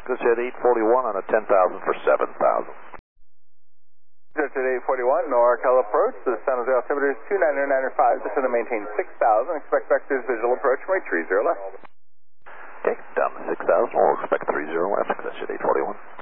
Jet 841 on a 10,000 for 7,000. Jet 841, NorCal approach. The San Jose altimeter is 299.5. Descend to maintain 6,000. Expect vectors visual approach from 30 left. Okay, down to 6,000. We'll expect 30 left. Jet 841.